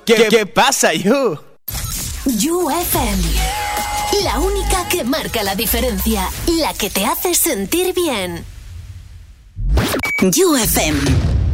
¿Qué pasa, You? You FM. La única que marca la diferencia. La que te hace sentir bien. You FM.